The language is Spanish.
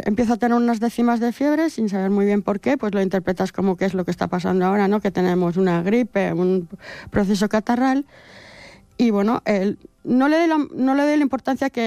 empieza a tener unas décimas de fiebre sin saber muy bien por qué, pues lo interpretas como que es lo que está pasando ahora, ¿no? Que tenemos una gripe, un proceso catarral. Y bueno, él no le doy la importancia que